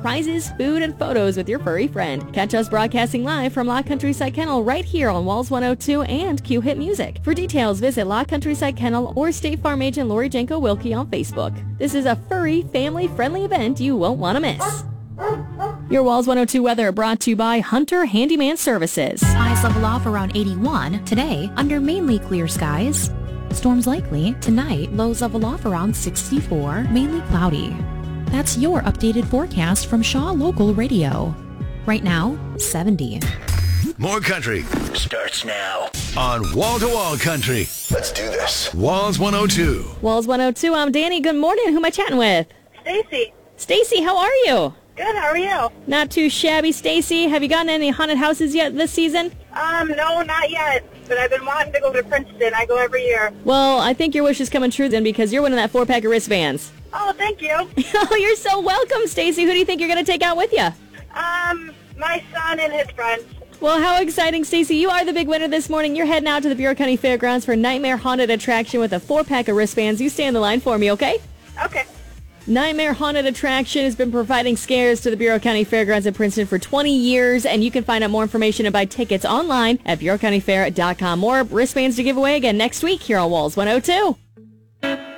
prizes, food, and photos with your furry friend. Catch us broadcasting live from La Countryside Kennel right here on Walls 102 and Q-Hit Music. For details, visit La Countryside Kennel or State Farm agent Lori Janko Wilkie on Facebook. This is a furry, family-friendly event you won't want to miss. Your Walls 102 weather brought to you by Hunter Handyman Services. Highs level off around 81. Today, under mainly clear skies. Storms likely. Tonight, lows level off around 64. Mainly cloudy. That's your updated forecast from Shaw Local Radio. Right now, 70. More country starts now on Wall to Wall Country. Let's do this. Walls 102. Walls 102, I'm Danny. Good morning. Who am I chatting with? Stacy. Stacy, how are you? Good, how are you? Not too shabby, Stacy. Have you gotten any haunted houses yet this season? No, not yet. But I've been wanting to go to Princeton. I go every year. Well, I think your wish is coming true then because you're winning that 4-pack of wristbands. Oh, thank you. Oh, you're so welcome, Stacy. Who do you think you're going to take out with you? My son and his friends. Well, how exciting, Stacy. You are the big winner this morning. You're heading out to the Bureau County Fairgrounds for Nightmare Haunted Attraction with a 4-pack of wristbands. You stay on the line for me, okay? Okay. Nightmare Haunted Attraction has been providing scares to the Bureau County Fairgrounds in Princeton for 20 years, and you can find out more information and buy tickets online at bureaucountyfair.com. More wristbands to give away again next week here on Walls 102.